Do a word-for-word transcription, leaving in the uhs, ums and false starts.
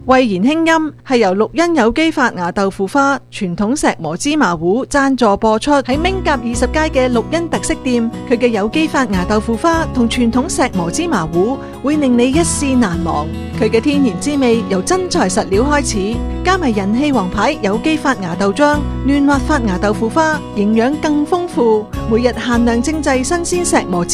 慧妍輕音係由綠茵有機發芽豆腐花傳統石磨芝麻糊贊助播出。喺茗甲二十街嘅綠茵特色店，佢嘅有機發芽豆腐花同傳統石磨芝麻糊會令你一試難忘。佢嘅天然滋味由真材實料開始，加埋人氣王牌有機發芽豆漿、嫩滑發芽豆腐花，營養更豐富。每日限量精製新鮮石磨芝